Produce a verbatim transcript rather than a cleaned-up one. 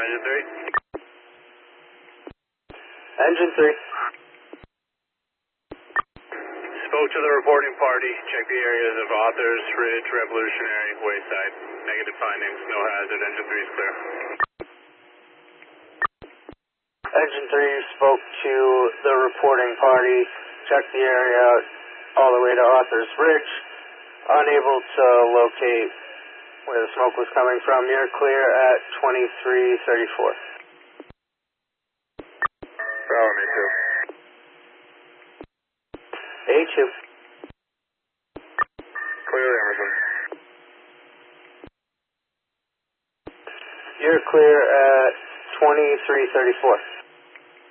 engine three. Engine three. Spoke to the reporting party. Check the areas of Authors, Ridge, Revolutionary, Wayside. Negative findings, no hazard. Engine three is clear. Engine three spoke to the reporting party. Check the area all the way to Authors Ridge. Unable to locate where the smoke was coming from. You're clear at twenty-three thirty-four. Power me two. A two. Clear Emerson. You're clear at twenty-three thirty-four.